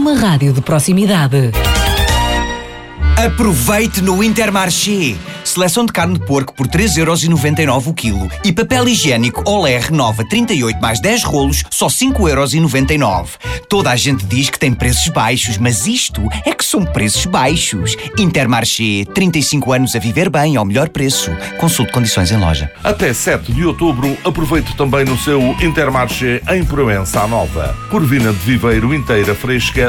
uma rádio de proximidade. Aproveite no Intermarché. Seleção de carne de porco por 3,99€ o quilo e papel higiênico Olé Renova 38 mais 10 rolos, só 5,99€. Toda a gente diz que tem preços baixos, mas isto é que são preços baixos. Intermarché, 35 anos a viver bem ao melhor preço. Consulte condições em loja. Até 7 de outubro, aproveite também no seu Intermarché em Proença Nova. Corvina de viveiro inteira fresca,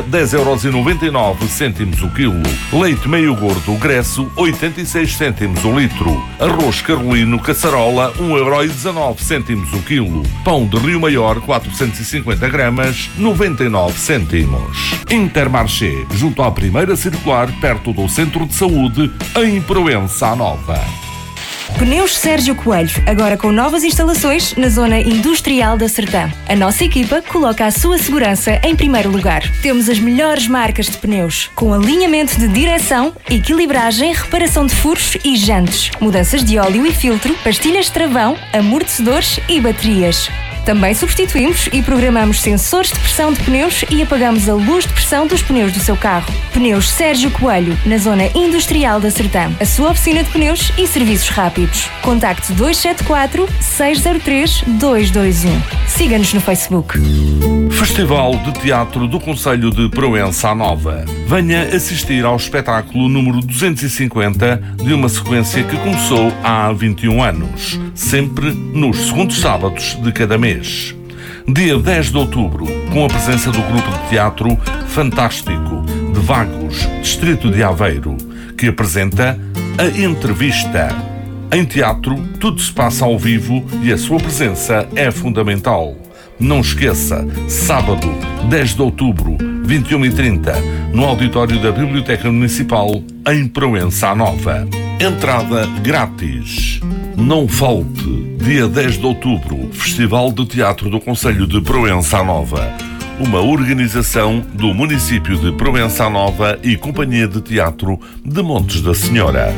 10,99€ o quilo. Leite meio gordo Gresso, 86 cêntimos o litro. Arroz carolino caçarola, 1,19€ o quilo. Pão de Rio Maior, 450 gramas, 99 cêntimos. Intermarché, junto à primeira circular, perto do Centro de Saúde, em Proença Nova. Pneus Sérgio Coelho, agora com novas instalações na zona industrial da Sertã. A nossa equipa coloca a sua segurança em primeiro lugar. Temos as melhores marcas de pneus, com alinhamento de direção, equilibragem, reparação de furos e jantes, mudanças de óleo e filtro, pastilhas de travão, amortecedores e baterias. Também substituímos e programamos sensores de pressão de pneus e apagamos a luz de pressão dos pneus do seu carro. Pneus Sérgio Coelho, na zona industrial da Sertã. A sua oficina de pneus e serviços rápidos. Contacte 274 603 221. Siga-nos no Facebook. Festival de Teatro do Concelho de Proença Nova. Venha assistir ao espetáculo número 250 de uma sequência que começou há 21 anos, sempre nos segundos sábados de cada mês. Dia 10 de outubro, com a presença do grupo de teatro Fantástico, de Vagos, distrito de Aveiro, que apresenta A Entrevista. Em teatro, tudo se passa ao vivo e a sua presença é fundamental. Não esqueça, sábado, 10 de outubro, 21h30, no auditório da Biblioteca Municipal, em Proença Nova. Entrada grátis. Não falte. Dia 10 de outubro, Festival de Teatro do Concelho de Proença Nova. Uma organização do município de Proença Nova e Companhia de Teatro de Montes da Senhora.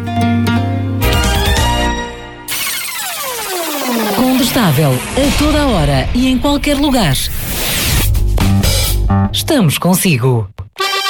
Condestável, a toda a hora e em qualquer lugar. Estamos consigo.